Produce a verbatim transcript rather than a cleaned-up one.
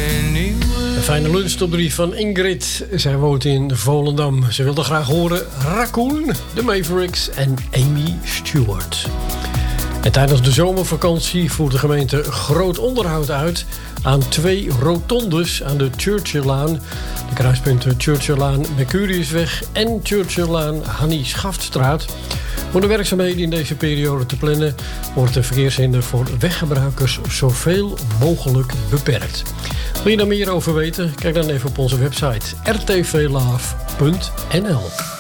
Een fijne lunch top drie van Ingrid. Zij woont in Volendam. Ze wilde graag horen Raccoon, de Mavericks en Amy Stewart. En tijdens de zomervakantie voert de gemeente groot onderhoud uit aan twee rotondes aan de Churchilllaan. De kruispunten Churchillaan Mercuriusweg en Churchillaan Hannie Schaftstraat. Om de werkzaamheden in deze periode te plannen wordt de verkeershinder voor weggebruikers zoveel mogelijk beperkt. Wil je daar meer over weten? Kijk dan even op onze website r t v love punt n l.